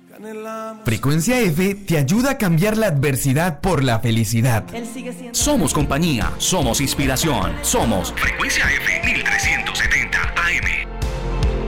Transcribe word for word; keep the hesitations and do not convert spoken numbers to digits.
Frecuencia F te ayuda a cambiar la adversidad por la felicidad. Somos compañía, somos inspiración, somos Frecuencia F mil trescientos setenta A M.